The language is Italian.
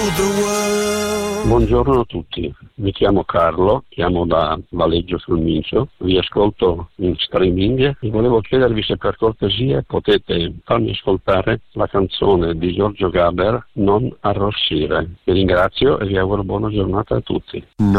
Buongiorno a tutti, mi chiamo Carlo, chiamo da Valeggio sul Mincio, vi ascolto in streaming e volevo chiedervi se per cortesia potete farmi ascoltare la canzone di Giorgio Gaber, Non arrossire. Vi ringrazio e vi auguro buona giornata a tutti. No.